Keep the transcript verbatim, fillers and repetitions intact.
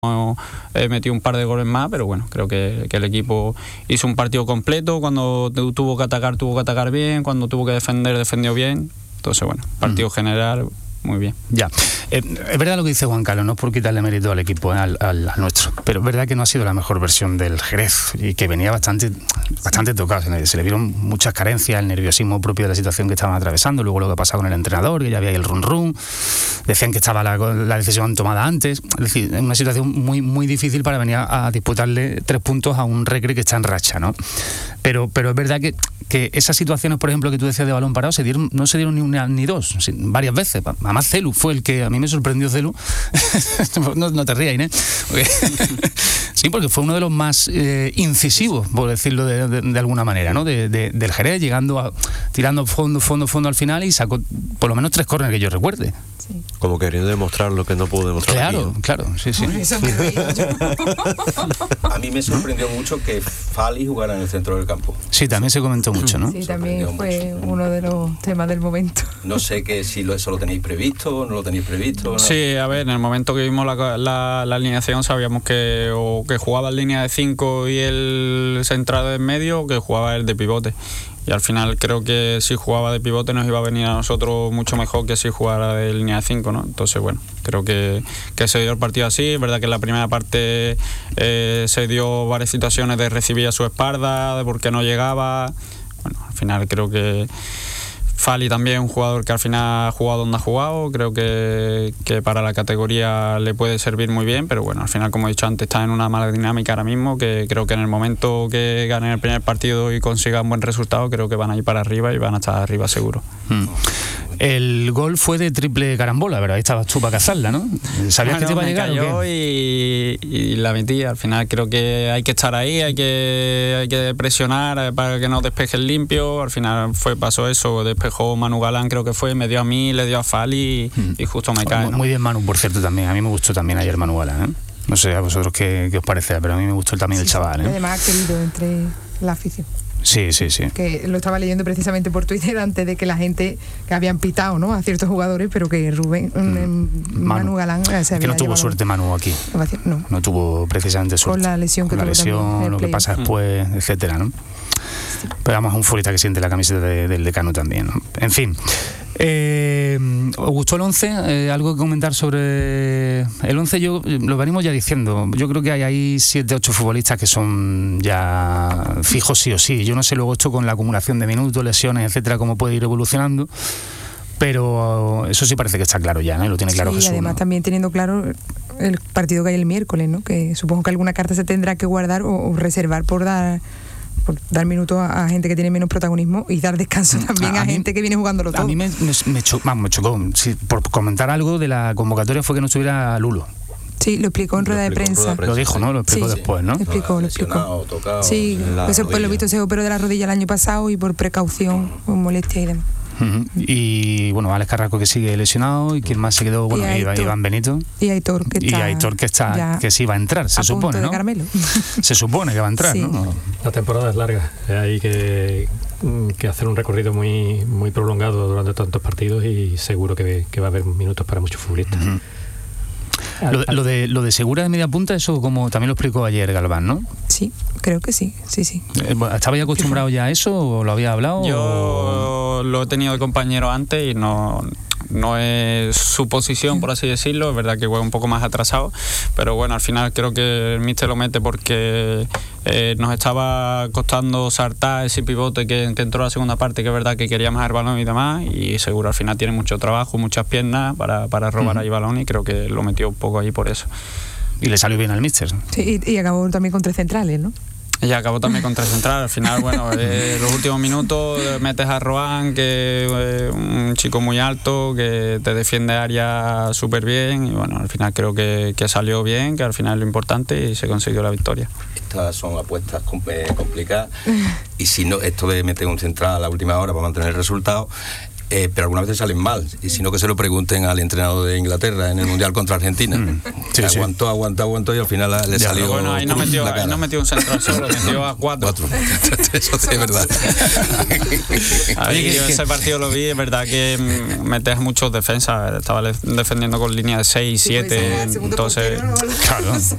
eh, metió un par de goles más, pero bueno, creo que, que el equipo hizo un partido completo. Cuando tuvo que atacar, tuvo que atacar bien. Cuando tuvo que defender, defendió bien. Entonces, bueno, partido mm. general, muy bien. Ya, eh, es verdad lo que dice Juan Carlos, no es por quitarle mérito al equipo, al, al, al nuestro, pero es verdad que no ha sido la mejor versión del Jerez y que venía bastante bastante tocado. Se le vieron muchas carencias, el nerviosismo propio de la situación que estaban atravesando, luego lo que ha pasado con el entrenador, que ya había ahí el run run, decían que estaba la, la decisión tomada antes. Es decir, es una situación muy muy difícil para venir a, a disputarle tres puntos a un Recre que está en racha, ¿no? Pero, pero es verdad que, que esas situaciones, por ejemplo, que tú decías de balón parado, se dieron, no se dieron ni una ni dos, varias veces. Además, Celu fue el que a mí me sorprendió. Celu no, no te rías, Inés. Porque sí, porque fue uno de los más eh, incisivos, por decirlo de, de, de alguna manera, ¿no? De, de, del Jerez, llegando a, tirando fondo, fondo, fondo al final y sacó por lo menos tres córneres que yo recuerde. Sí. Como queriendo demostrar lo que no pudo demostrar. Claro, aquí, ¿no? claro, sí, sí. A mí me sorprendió mucho que Fali jugara en el centro del campo. Sí, también se comentó mucho, ¿no? Sí, también fue mucho. Uno de los temas del momento. No sé que si lo, eso lo tenéis previsto, no lo tenéis previsto. ¿No? Sí, a ver, en el momento que vimos la, la, la alineación sabíamos que o que jugaba en línea de cinco y el central de en medio o que jugaba el de pivote. Y al final creo que si jugaba de pivote nos iba a venir a nosotros mucho mejor que si jugara de línea de cinco, ¿no? Entonces, bueno, creo que, que se dio el partido así. Es verdad que en la primera parte eh, se dio varias situaciones de recibir a su espalda, de por qué no llegaba. Bueno, al final creo que Fali también, un jugador que al final ha jugado donde ha jugado, creo que, que para la categoría le puede servir muy bien, pero bueno, al final, como he dicho antes, está en una mala dinámica ahora mismo, que creo que en el momento que ganen el primer partido y consigan buen resultado, creo que van a ir para arriba y van a estar arriba seguro. Hmm. El gol fue de triple carambola, ¿verdad? Ahí estabas tú para cazarla, ¿no? ¿Sabías bueno, que te iba a llegar? Me cayó y, y la metí. Al final creo que hay que estar ahí, hay que, hay que presionar para que no despeje el limpio. Al final fue pasó eso, despejó Manu Galán, creo que fue, me dio a mí, le dio a Fali y, hmm. y justo me cae, ¿no? Muy bien Manu, por cierto, también. A mí me gustó también ayer Manu Galán, ¿eh? No sé a vosotros qué, qué os parece, pero a mí me gustó también sí, el chaval, ¿eh? Además, querido entre la afición. Sí, sí, sí. Que lo estaba leyendo precisamente por Twitter antes de que la gente que habían pitado, ¿no?, a ciertos jugadores, pero que Rubén, mm. Manu, Manu Galán se había que no tuvo llevado... suerte Manu aquí. No. No tuvo precisamente suerte. Con la lesión que Con la tuvo lesión, lo que pasa después, mm. etcétera, ¿no? Sí. Pero vamos, un futbolista que siente la camiseta de, del decano también, ¿no? En fin. Eh, ¿Os gustó el once? Eh, ¿Algo que comentar sobre el once? Yo lo venimos ya diciendo. Yo creo que hay ahí siete, ocho futbolistas que son ya fijos sí o sí. Yo no sé luego esto con la acumulación de minutos, lesiones, etcétera, cómo puede ir evolucionando. Pero eso sí parece que está claro ya, ¿no? Y lo tiene claro sí, Jesús. Y además, ¿no?, también teniendo claro el partido que hay el miércoles, ¿no? Que supongo que alguna carta se tendrá que guardar o, o reservar por dar... por dar minutos a, a gente que tiene menos protagonismo y dar descanso también a, a mí, gente que viene jugándolo todo. A mí me, me, me, cho, me chocó, sí, por comentar algo de la convocatoria fue que no estuviera Lulo. Sí, lo explicó en rueda de prensa. Lo dijo, ¿no? Lo explicó sí, después, ¿no? Lo explicó, lo explicó. Tocado, sí, eso pues lo he visto, se operó de la rodilla el año pasado y por precaución, por molestia y demás. Uh-huh. Y bueno, Alex Carrasco que sigue lesionado y quien más se quedó, bueno, Aitor, Iván Benito y Aitor que está, y Aitor que está que sí va a entrar, se a supone, ¿no? Se supone que va a entrar, sí. ¿no? La temporada es larga, hay que, que hacer un recorrido muy muy prolongado durante tantos partidos y seguro que, que va a haber minutos para muchos futbolistas. Uh-huh. Lo, lo de lo de Segura de media punta, eso como también lo explicó ayer Galván, ¿no? Sí, creo que sí, sí, sí. ¿Estabais acostumbrado ya a eso o lo había hablado? Yo o... lo he tenido de compañero antes y no... no es su posición, por así decirlo, es verdad que juega un poco más atrasado, pero bueno, al final creo que el míster lo mete porque eh, nos estaba costando saltar ese pivote que, que entró a la segunda parte, que es verdad que quería más el balón y demás, y seguro al final tiene mucho trabajo, muchas piernas para, para robar uh-huh. ahí balón, y creo que lo metió un poco ahí por eso. Y le salió bien al míster. Sí, y, y acabó también con tres centrales, ¿no? Y acabó también contra Central. Al final, bueno, eh, los últimos minutos metes a Rohan, que es eh, un chico muy alto, que te defiende área súper bien. Y bueno, al final creo que, que salió bien, que al final es lo importante y se consiguió la victoria. Estas son apuestas complicadas. Y si no, esto de meter un central a la última hora para mantener el resultado, Eh, pero algunas veces salen mal, y si no que se lo pregunten al entrenador de Inglaterra en el Mundial contra Argentina. Mm. Sí, aguantó, sí. aguantó, aguantó y al final le ya, salió. Bueno, ahí no metió, ahí no metió un central solo, metió a cuatro. cuatro. Eso sí es verdad. Ahí yo ese partido lo vi, es verdad que metes muchos defensas, estaba defendiendo con línea de seis, siete, entonces. Claro,